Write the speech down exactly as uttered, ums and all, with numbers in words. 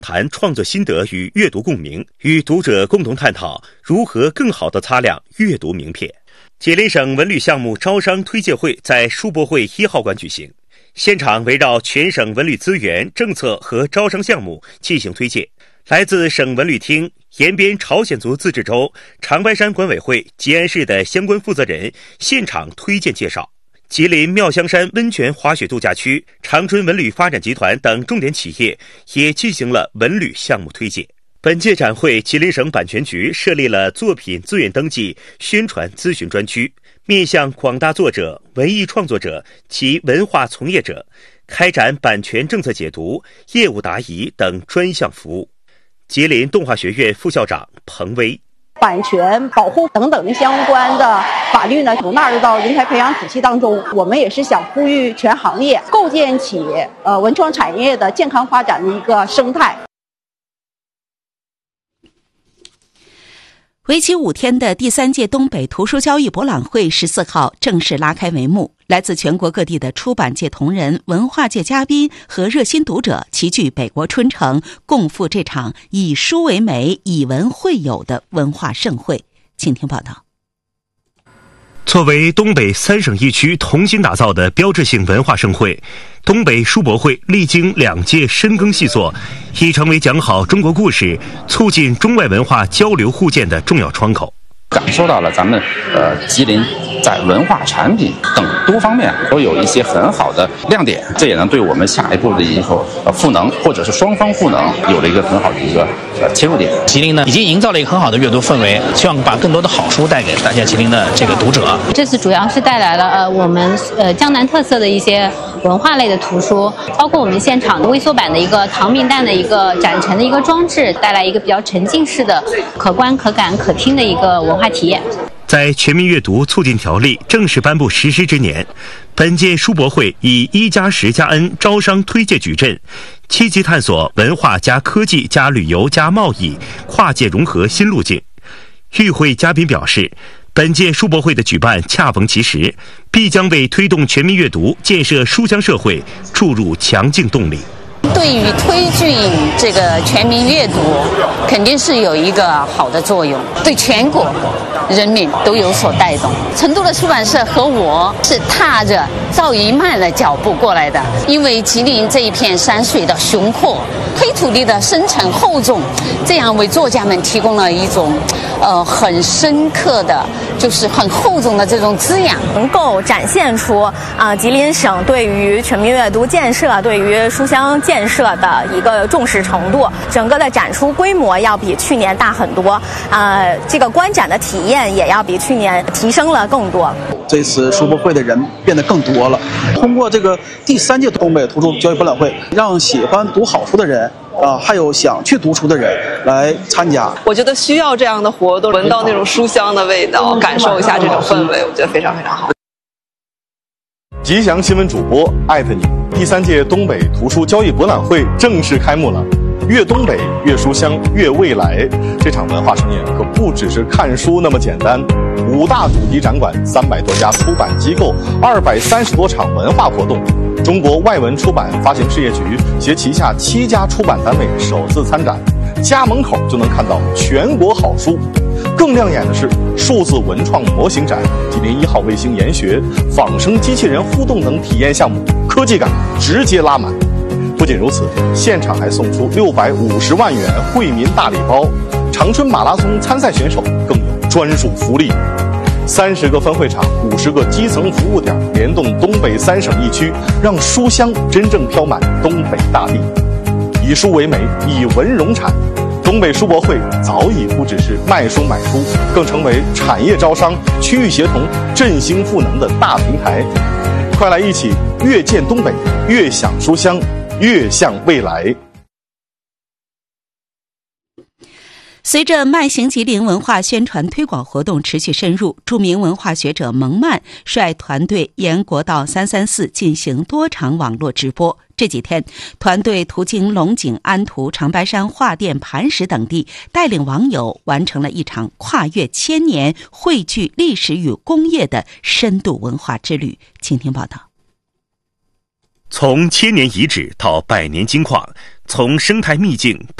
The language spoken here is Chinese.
谈创作心得与阅读共鸣，与读者共同探讨如何更好地擦亮阅读名片。吉林省文旅项目招商推介会在书博会一号馆举行，现场围绕全省文旅资源、政策和招商项目进行推介。来自省文旅厅、延边朝鲜族自治州、长白山管委会、吉安市的相关负责人现场推荐介绍。吉林妙香山温泉滑雪度假区、长春文旅发展集团等重点企业也进行了文旅项目推介。本届展会，吉林省版权局设立了作品自愿登记宣传咨询专区，面向广大作者、文艺创作者及文化从业者，开展版权政策解读、业务答疑等专项服务。吉林动画学院副校长彭威， 版权保护等等相关的法律呢，都纳入到人才培养体系当中。我们也是想呼吁全行业构建起呃文创产业的健康发展的一个生态。 为期五天的第三届东北图书交易博览会十四号正式拉开帷幕，来自全国各地的出版界同仁、文化界嘉宾和热心读者齐聚北国春城，共赴这场以书为媒、以文会友的文化盛会。请听报道。 作为东北三省一区同心打造的标志性文化盛会，东北书博会历经两届深耕细作，已成为讲好中国故事、促进中外文化交流互鉴的重要窗口。 感受到了咱们呃吉林在文化产品等多方面都有一些很好的亮点，这也能对我们下一步的以后呃赋能，或者是双方赋能，有了一个很好的一个呃切入点。 吉林呢已经营造了一个很好的阅读氛围，希望把更多的好书带给大家吉林的这个读者。 这次主要是带来了呃我们呃江南特色的一些文化类的图书，包括我们现场微缩版的一个唐明旦的一个展陈的一个装置，带来一个比较沉浸式的可观可感可听的一个文化体验。 在全民阅读促进条例正式颁布实施之年，本届书博会以一加十加 N 招商推介矩阵，积极探索文化加科技加旅游加贸易跨界融合新路径。与会嘉宾表示，本届书博会的举办恰逢其时，必将为推动全民阅读、建设书香社会注入强劲动力。 对于推进这个全民阅读，肯定是有一个好的作用，对全国人民都有所带动。成都的出版社和我是踏着赵一曼的脚步过来的，因为吉林这一片山水的雄阔，黑土地的深沉厚重，这样为作家们提供了一种呃很深刻的，就是很厚重的这种滋养， 能够展现出啊、呃、吉林省对于全民阅读建设、对于书香建设的一个重视程度。整个的展出规模要比去年大很多，呃，这个观展的体验也要比去年提升了更多。 这次书博会的人变得更多了，通过这个第三届东北图书交易博览会，让喜欢读好书的人啊，还有想去读书的人来参加。 我觉得需要这样的活动，闻到那种书香的味道，感受一下这种氛围，我觉得非常非常好。 吉祥新闻主播艾特你，第三届东北图书交易博览会正式开幕了。越东北越书香越未来，这场文化盛宴可不只是看书那么简单。五大主题展馆，三百多家出版机构，二百三十多场文化活动。中国外文出版发行事业局携旗下七家出版单位首次参展，家门口就能看到全国好书。更亮眼的是数字文创模型展、吉林一号卫星研学、仿生机器人互动等体验项目，科技感直接拉满。不仅如此，现场还送出六百五十万元惠民大礼包，长春马拉松参赛选手更有专属福利。三十个分会场，五十个基层服务点，联动东北三省一区，让书香真正飘满东北大地。以书为媒，以文融产。东北书博会早已不只是卖书买书，更成为产业招商、区域协同、振兴赋能的大平台。快来一起越见东北，越享书香，越向未来。 随着迈行吉林文化宣传推广活动持续深入，著名文化学者蒙曼率团队沿国道三三四进行多场网络直播。这几天，团队途经龙井、安图、长白山、桦甸、磐石等地，带领网友完成了一场跨越千年、汇聚历史与工业的深度文化之旅。请听报道。 从千年遗址到百年金矿，从生态秘境到